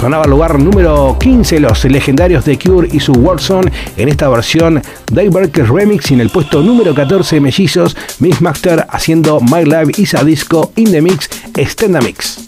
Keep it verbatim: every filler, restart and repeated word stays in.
Sonaba el lugar número quince los legendarios The Cure y su Warzone en esta versión Dave Barker Remix, y en el puesto número catorce Mellizos, Mixmaster haciendo My Life is a Disco in the Mix Extenda Mix.